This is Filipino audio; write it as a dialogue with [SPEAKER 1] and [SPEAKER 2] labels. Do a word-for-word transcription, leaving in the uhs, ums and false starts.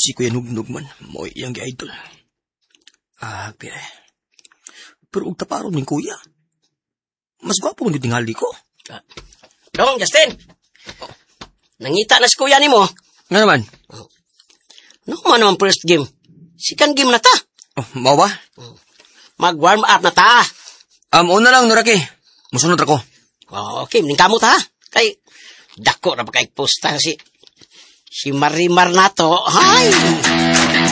[SPEAKER 1] Si Kuya Nugnog man, mo iyang gi-idol. Ah, pire. Pero ug taparon ning kuya. Mas gwapo man yung tingali ko.
[SPEAKER 2] Ah. Dong, Justin! Nangita na si kuya ni mo.
[SPEAKER 1] Nga naman?
[SPEAKER 2] Oh. Ano man naman first game? Second game na ta.
[SPEAKER 1] Oh, mau ba?
[SPEAKER 2] Mag-warm up na ta.
[SPEAKER 1] Um, una lang, Noraki. Musunod ako.
[SPEAKER 2] Oh, okay, ningkamot ha. Kay, dako na ba kay posta si, si Marimar na to. Hay!